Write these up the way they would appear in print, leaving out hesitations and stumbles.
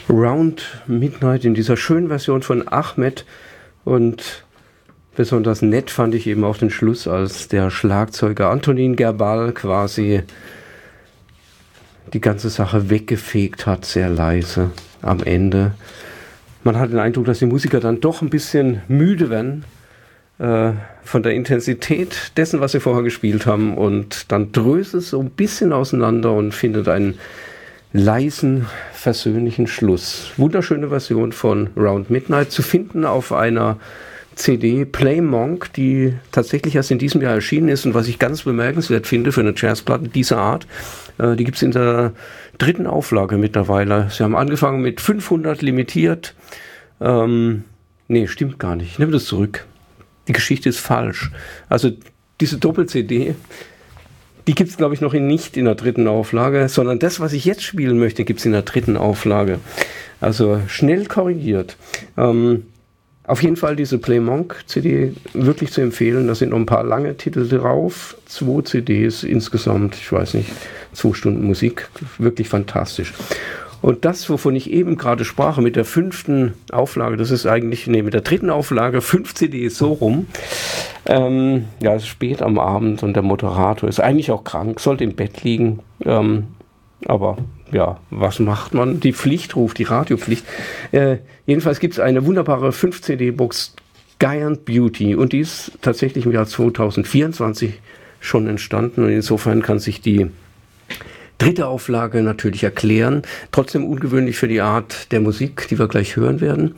Round Midnight in dieser schönen Version von Ahmed, und besonders nett fand ich eben auch den Schluss, als der Schlagzeuger Antonin Gerbal quasi die ganze Sache weggefegt hat, sehr leise am Ende. Man hat den Eindruck, dass die Musiker dann doch ein bisschen müde werden von der Intensität dessen, was sie vorher gespielt haben, und dann dröselt es so ein bisschen auseinander und findet einen leisen, versöhnlichen Schluss. Wunderschöne Version von Round Midnight, zu finden auf einer CD Play Monk, die tatsächlich erst in diesem Jahr erschienen ist, und was ich ganz bemerkenswert finde für eine Jazzplatte dieser Art, die gibt es in der 3. Auflage mittlerweile. Sie haben angefangen mit 500 limitiert. Nee, stimmt gar nicht. Ich nehme das zurück. Die Geschichte ist falsch. Also diese Doppel-CD, die gibt es, glaube ich, noch nicht in der 3. Auflage, sondern das, was ich jetzt spielen möchte, gibt es in der 3. Auflage. Also schnell korrigiert. Auf jeden Fall diese Play Monk CD wirklich zu empfehlen. Da sind noch ein paar lange Titel drauf. 2 CDs insgesamt, ich weiß nicht, 2 Stunden Musik. Wirklich fantastisch. Und das, wovon ich eben gerade sprach, mit der 5. Auflage, das ist eigentlich, mit der 3. Auflage, 5 CDs so rum. Ja, es ist spät am Abend und der Moderator ist eigentlich auch krank, sollte im Bett liegen. Aber ja, was macht man? Die Pflicht ruft, die Radiopflicht. Jedenfalls gibt es eine wunderbare 5-CD-Box, Giant Beauty, und die ist tatsächlich im Jahr 2024 schon entstanden, und insofern kann sich die 3. Auflage natürlich erklären. Trotzdem ungewöhnlich für die Art der Musik, die wir gleich hören werden.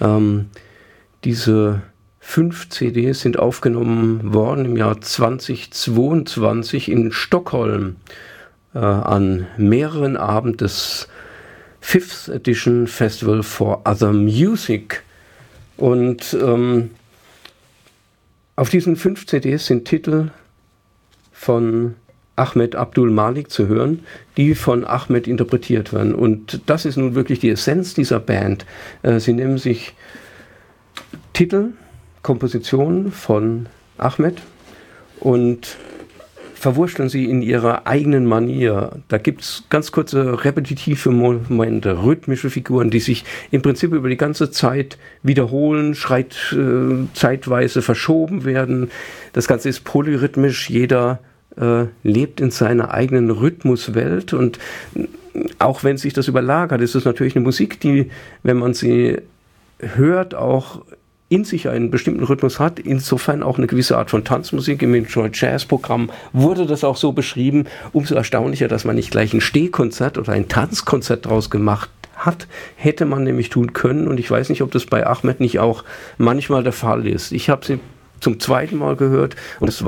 Diese 5 CDs sind aufgenommen worden im Jahr 2022 in Stockholm an mehreren Abenden des 5th Edition Festival for Other Music. Und auf diesen 5 CDs sind Titel von Ahmed Abdul Malik zu hören, die von Ahmed interpretiert werden. Und das ist nun wirklich die Essenz dieser Band. Sie nehmen sich Titel, Kompositionen von Ahmed und verwurschteln sie in ihrer eigenen Manier. Da gibt es ganz kurze repetitive Momente, rhythmische Figuren, die sich im Prinzip über die ganze Zeit wiederholen, zeitweise verschoben werden. Das Ganze ist polyrhythmisch, jeder lebt in seiner eigenen Rhythmuswelt, und auch wenn sich das überlagert, ist es natürlich eine Musik, die, wenn man sie hört, auch in sich einen bestimmten Rhythmus hat, insofern auch eine gewisse Art von Tanzmusik. Im Enjoy Jazz Programm wurde das auch so beschrieben. Umso erstaunlicher, dass man nicht gleich ein Stehkonzert oder ein Tanzkonzert draus gemacht hat, hätte man nämlich tun können, und ich weiß nicht, ob das bei Ahmed nicht auch manchmal der Fall ist. Ich habe sie zum 2. Mal gehört, und es war